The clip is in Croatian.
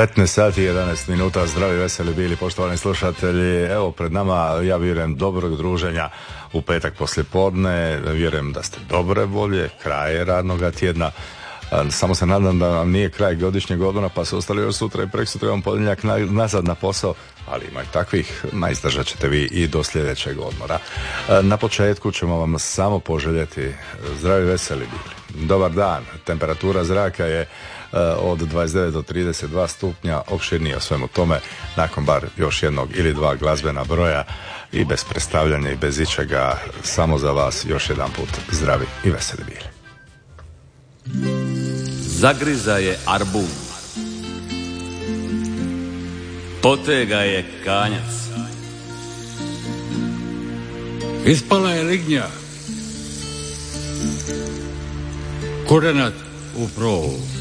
15 sati i 11 minuta, zdravi, veseli bili poštovani slušatelji. Evo pred nama, ja vjerujem, dobrog druženja u petak poslijepodne. Vjerujem da ste dobre volje, kraj radnoga tjedna. Samo se nadam da vam nije kraj godišnjeg odmora pa se ostali još sutra i preksutra ponedjeljak nazad na posao, ali ima i takvih, izdržat ćete vi i do sljedećeg odmora. Na početku ćemo vam samo poželjeti zdravi, veseli bili. Dobar dan, temperatura zraka je od 29 do 32 stupnja, opširnije o svemu tome nakon bar još jednog ili dva glazbena broja i bez predstavljanja i bez ičega, samo za vas još jedan put zdravi i veseli bili. Zagriza je arbun, potega je kanjac, ispala je lignja, korenat u provu.